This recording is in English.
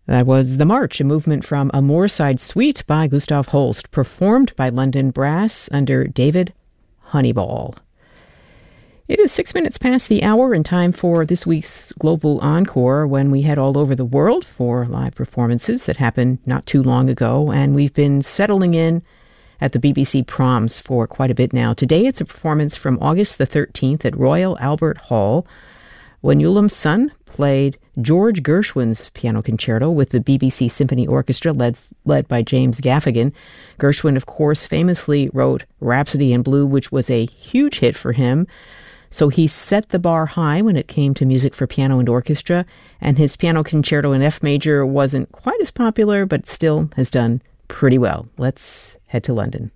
That was The March, a movement from a Moorside Suite by Gustav Holst, performed by London Brass under David Honeyball. It is 6 minutes past the hour and time for this week's Global Encore, when we head all over the world for live performances that happened not too long ago, and we've been settling in at the BBC Proms for quite a bit now. Today it's a performance from August the 13th at Royal Albert Hall, when Ulam Sun played George Gershwin's piano concerto with the BBC Symphony Orchestra led by James Gaffigan. Gershwin, of course, famously wrote Rhapsody in Blue, which was a huge hit for him. So he set the bar high when it came to music for piano and orchestra, and his piano concerto in F major wasn't quite as popular, but still has done pretty well. Let's head to London.